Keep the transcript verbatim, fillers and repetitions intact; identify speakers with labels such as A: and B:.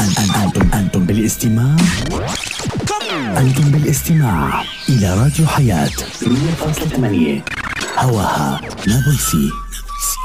A: أنتم أنتم بالاستماع أنتم بالاستماع إلى راديو حياة مية فاصلة ثمانية، هواها نابلسي.